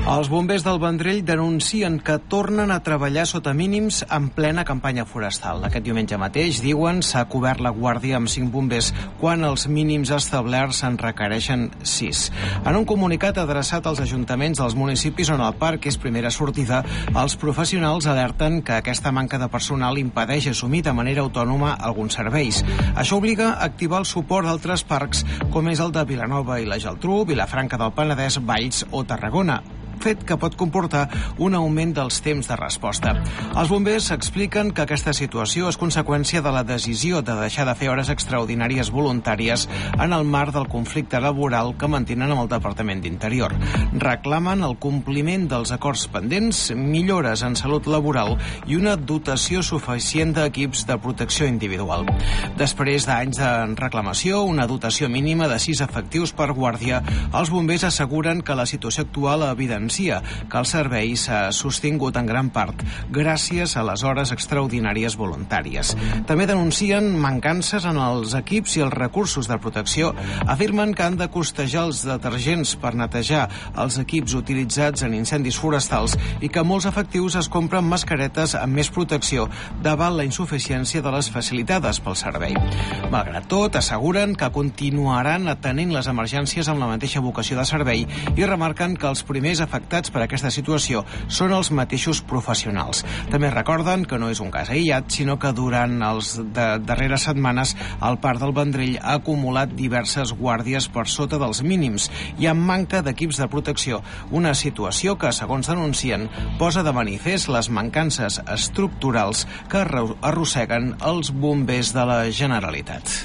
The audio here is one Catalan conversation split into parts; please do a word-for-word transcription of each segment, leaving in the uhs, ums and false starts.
Els bombers del Vendrell denuncien que tornen a treballar sota mínims en plena campanya forestal. Aquest diumenge mateix, diuen, s'ha cobert la guàrdia amb cinc bombers quan els mínims establerts en requereixen sis. En un comunicat adreçat als ajuntaments dels municipis on el parc és primera sortida, els professionals alerten que aquesta manca de personal impedeix assumir de manera autònoma alguns serveis. Això obliga a activar el suport d'altres parcs, com és el de Vilanova i la Geltrú, Vilafranca del Penedès, Valls o Tarragona, fet que pot comportar un augment dels temps de resposta. Els bombers expliquen que aquesta situació és conseqüència de la decisió de deixar de fer hores extraordinàries voluntàries en el marc del conflicte laboral que mantenen amb el Departament d'Interior. Reclamen el compliment dels acords pendents, millores en salut laboral i una dotació suficient d'equips de protecció individual. Després d'anys de reclamació, una dotació mínima de sis efectius per guàrdia, els bombers asseguren que la situació actual evidencia que el servei s'ha sostingut en gran part gràcies a les hores extraordinàries voluntàries. També denuncien mancances en els equips i els recursos de protecció. Afirmen que han de costejar els detergents per netejar els equips utilitzats en incendis forestals i que molts efectius es compren mascaretes amb més protecció davant la insuficiència de les facilitades pel servei. Malgrat tot, asseguren que continuaran atenent les emergències amb la mateixa vocació de servei i remarquen que els primers afectats per aquesta situació són els mateixos professionals. També recorden que no és un cas aïllat, sinó que durant les de darreres setmanes el Parc del Vendrell ha acumulat diverses guàrdies per sota dels mínims i amb manca d'equips de protecció, una situació que, segons denuncien, posa de manifest les mancances estructurals que arrosseguen els bombers de la Generalitat.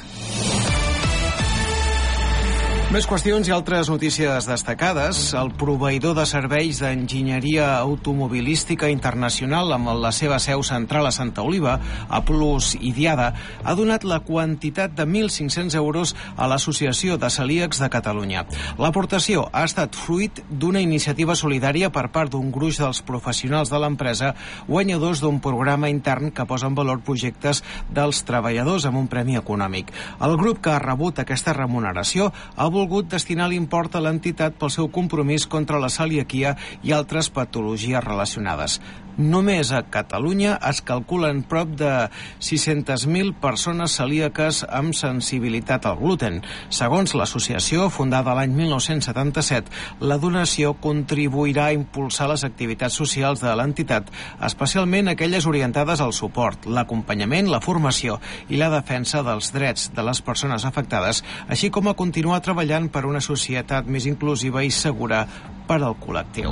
Més qüestions i altres notícies destacades. El proveïdor de serveis d'enginyeria automobilística internacional amb la seva seu central a Santa Oliva, a Plus i Diada, ha donat la quantitat de mil cinc-cents euros a l'Associació de Celíacs de Catalunya. L'aportació ha estat fruit d'una iniciativa solidària per part d'un gruix dels professionals de l'empresa, guanyadors d'un programa intern que posa en valor projectes dels treballadors amb un premi econòmic. El grup que ha rebut aquesta remuneració ha volgut destinar l'import a l'entitat pel seu compromís contra la celiaquia i altres patologies relacionades. Només a Catalunya es calculen prop de sis-centes mil persones celíaques amb sensibilitat al gluten. Segons l'associació, fundada l'any mil nou-cents setanta-set, la donació contribuirà a impulsar les activitats socials de l'entitat, especialment aquelles orientades al suport, l'acompanyament, la formació i la defensa dels drets de les persones afectades, així com a continuar treballant per una societat més inclusiva i segura per al col·lectiu.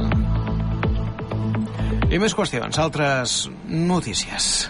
I més qüestions, altres notícies.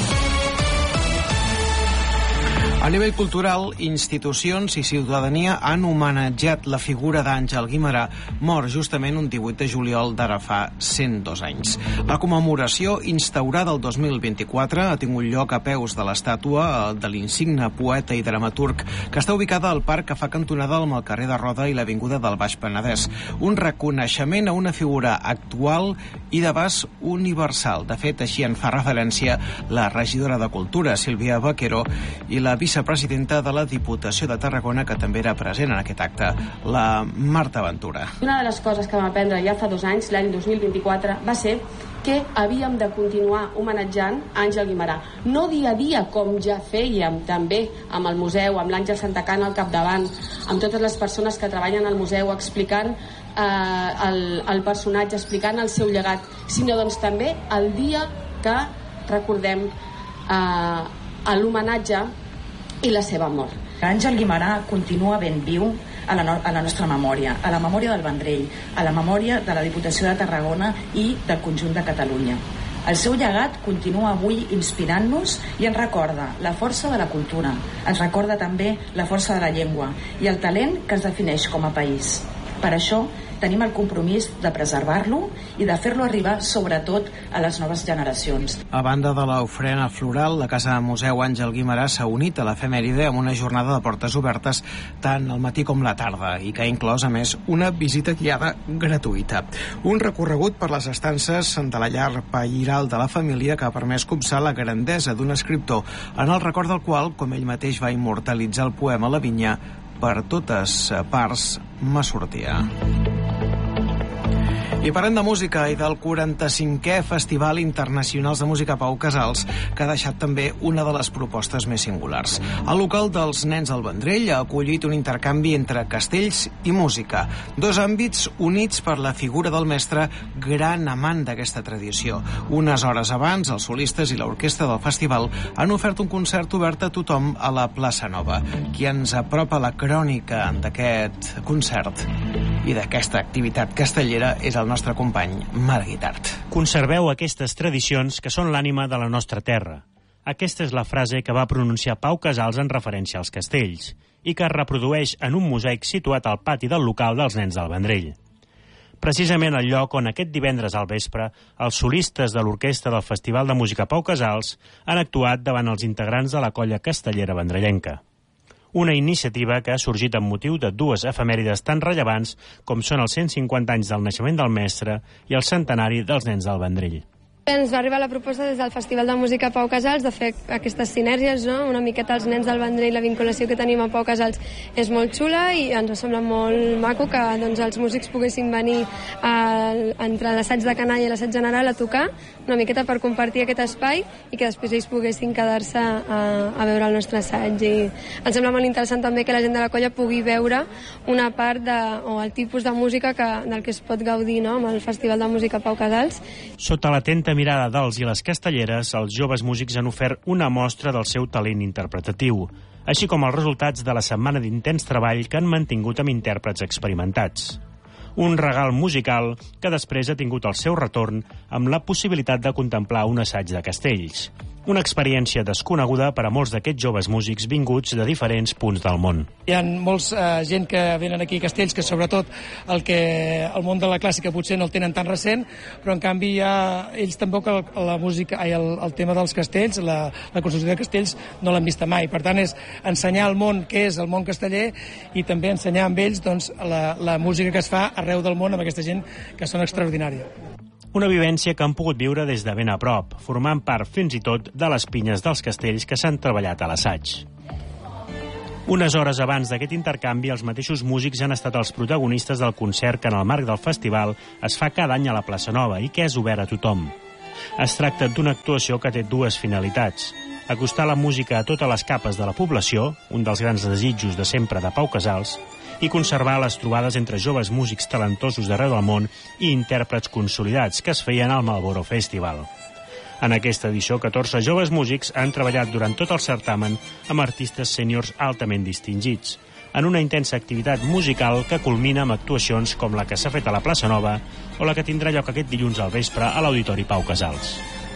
A nivell cultural, institucions i ciutadania han homenatjat la figura d'Àngel Guimerà, mort justament un divuit de juliol d'ara fa cent dos anys. La commemoració, instaurada el dos mil vint-i-quatre, ha tingut lloc a peus de l'estàtua de l'insigne poeta i dramaturg, que està ubicada al parc que fa cantonada amb el carrer de Roda i l'avinguda del Baix Penedès. Un reconeixement a una figura actual i d'abast universal. De fet, així en fa referència la regidora de Cultura, Sílvia Vaquero, i la vicepresidenta de la Diputació de Tarragona, que també era present en aquest acte, la Marta Ventura. Una de les coses que vam aprendre ja fa dos anys, l'any dos mil vint-i-quatre, va ser que havíem de continuar homenatjant Àngel Guimerà. No dia a dia, com ja fèiem també amb el museu, amb l'Àngel Santacana al capdavant, amb totes les persones que treballen al museu explicant eh, el, el personatge, explicant el seu llegat, sinó doncs també el dia que recordem eh, l'homenatge i la seva mort. Àngel Guimerà continua ben viu a la, no a la nostra memòria, a la memòria del Vendrell, a la memòria de la Diputació de Tarragona i del conjunt de Catalunya. El seu llegat continua avui inspirant-nos i ens recorda la força de la cultura, ens recorda també la força de la llengua i el talent que es defineix com a país. Per això tenim el compromís de preservar-lo i de fer-lo arribar sobretot a les noves generacions. A banda de l'ofrena floral, la Casa Museu Àngel Guimerà s'ha unit a l'efemèride amb una jornada de portes obertes tant al matí com la tarda i que ha inclòs, a més, una visita guiada gratuïta. Un recorregut per les estances de la llar pairal de la família que ha permès copsar la grandesa d'un escriptor en el record del qual, com ell mateix va immortalitzar el poema La vinya, per totes parts me sortia. I parlem de música i del quaranta-cinquè Festival Internacionals de Música Pau Casals, que ha deixat també una de les propostes més singulars. El local dels Nens del Vendrell ha acollit un intercanvi entre castells i música, dos àmbits units per la figura del mestre, gran amant d'aquesta tradició. Unes hores abans, els solistes i l'orquestra del festival han ofert un concert obert a tothom a la Plaça Nova. Qui ens apropa la crònica d'aquest concert i d'aquesta activitat castellera és el nostre company Marc Guitart. Conserveu aquestes tradicions que són l'ànima de la nostra terra. Aquesta és la frase que va pronunciar Pau Casals en referència als castells i que es reprodueix en un mosaic situat al pati del local dels Nens del Vendrell. Precisament al lloc on aquest divendres al vespre els solistes de l'orquestra del Festival de Música Pau Casals han actuat davant els integrants de la colla castellera vendrellenca. Una iniciativa que ha sorgit amb motiu de dues efemèrides tan rellevants com són els cent cinquanta anys del naixement del mestre i el centenari dels Nens del Vendrell. Ens va arribar la proposta des del Festival de Música Pau Casals de fer aquestes sinergies, no? Una miqueta els Nens del Vendrell, la vinculació que tenim a Pau Casals és molt xula i ens sembla molt maco que doncs, els músics poguessin venir a, entre l'assaig de canalla i l'assaig general a tocar, una miqueta per compartir aquest espai i que després ells poguessin quedar-se a, a veure el nostre assaig. I ens sembla molt interessant també que la gent de la colla pugui veure una part de, o el tipus de música que, del que es pot gaudir, no? Amb el Festival de Música Pau Casals. Sota l'atenta mirada dels i les castelleres, els joves músics han ofert una mostra del seu talent interpretatiu, així com els resultats de la setmana d'intens treball que han mantingut amb intèrprets experimentats. Un regal musical que després ha tingut el seu retorn amb la possibilitat de contemplar un assaig de castells. Una experiència desconeguda per a molts d'aquests joves músics vinguts de diferents punts del món. Hi ha molts eh, gent que venen aquí a Castells, que sobretot el, que, el món de la clàssica potser no el tenen tan recent, però en canvi hi ha, ells tampoc el, la música, ai, el, el tema dels castells, la, la construcció de castells, no l'han vista mai. Per tant, és ensenyar al món què és el món casteller i també ensenyar amb ells doncs, la, la música que es fa arreu del món amb aquesta gent que són extraordinària. Una vivència que han pogut viure des de ben a prop, formant part fins i tot de les pinyes dels castells que s'han treballat a l'assaig. Unes hores abans d'aquest intercanvi, els mateixos músics han estat els protagonistes del concert que en el marc del festival es fa cada any a la Plaça Nova i que és obert a tothom. Es tracta d'una actuació que té dues finalitats: acostar la música a totes les capes de la població, un dels grans desitjos de sempre de Pau Casals, i conservar les trobades entre joves músics talentosos d'arreu del món i intèrprets consolidats que es feien al Marlboro Festival. En aquesta edició, catorze joves músics han treballat durant tot el certamen amb artistes sèniors altament distingits, en una intensa activitat musical que culmina amb actuacions com la que s'ha fet a la Plaça Nova o la que tindrà lloc aquest dilluns al vespre a l'Auditori Pau Casals.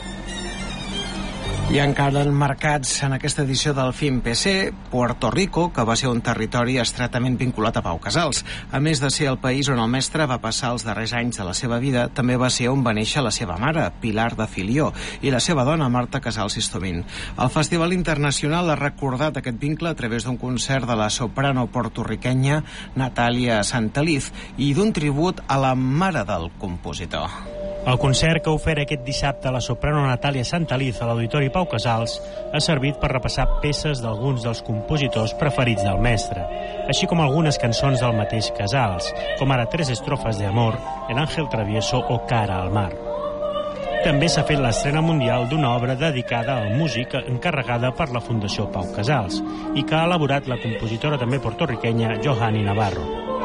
I encara enmarcats en aquesta edició del FIMPC, Puerto Rico, que va ser un territori estretament vinculat a Pau Casals. A més de ser el país on el mestre va passar els darrers anys de la seva vida, també va ser on va néixer la seva mare, Pilar de Filió, i la seva dona, Marta Casals Istomín. El Festival Internacional ha recordat aquest vincle a través d'un concert de la soprano portorriquenya Natàlia Santeliz i d'un tribut a la mare del compositor. El concert que ofereix aquest dissabte la soprano Natàlia Santeliz a l'Auditori Pau Casals ha servit per repassar peces d'alguns dels compositors preferits del mestre, així com algunes cançons del mateix Casals, com ara Tres estrofes de amor, El ángel travieso o Cara al mar. També s'ha fet l'estrena mundial d'una obra dedicada al músic encarregada per la Fundació Pau Casals i que ha elaborat la compositora també portorriquenya Johanny Navarro.